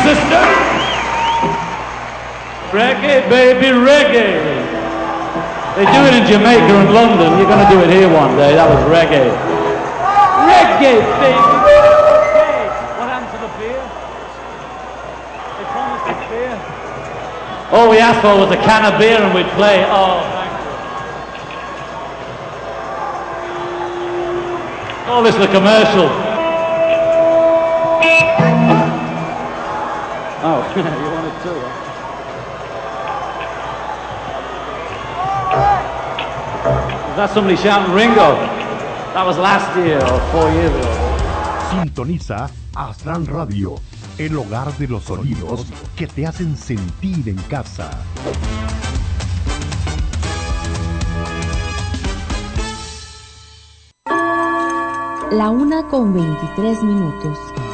sister. Reggae, baby, reggae. They do it in Jamaica and London. You're going to do it here one day. That was reggae. Reggae, baby. Reggae. What happened to the beer? They promised us beer. All we asked for was a can of beer and we'd play. Oh, thank you. Oh, this is the commercial. Oh, you wanted two, huh? Was that somebody shouting Ringo? That was last year or 4 years ago. Sintoniza Aztlán Radio, el hogar de los sonidos que te hacen sentir en casa. La 1:23 minutos.